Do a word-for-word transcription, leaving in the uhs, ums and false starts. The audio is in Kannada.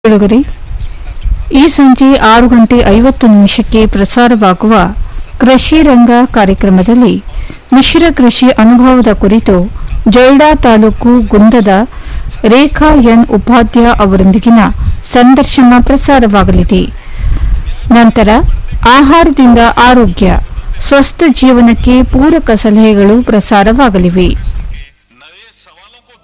ಬೆಳಗರಿ ಈ ಸಂಜೆ ಆರು ಗಂಟೆ ಐವತ್ತು ನಿಮಿಷಕ್ಕೆ ಪ್ರಸಾರವಾಗುವ ಕೃಷಿ ರಂಗ ಕಾರ್ಯಕ್ರಮದಲ್ಲಿ ಮಿಶ್ರ ಕೃಷಿ ಅನುಭವದ ಕುರಿತು ಜೊಯ್ಡಾ ತಾಲೂಕು ಗುಂದದ ರೇಖಾ ಎನ್ ಉಪಾಧ್ಯ ಅವರೊಂದಿಗಿನ ಸಂದರ್ಶನ ಪ್ರಸಾರವಾಗಲಿದೆ. ನಂತರ ಆಹಾರದಿಂದ ಆರೋಗ್ಯ ಸ್ವಸ್ಥ ಜೀವನಕ್ಕೆ ಪೂರಕ ಸಲಹೆಗಳು ಪ್ರಸಾರವಾಗಲಿವೆ.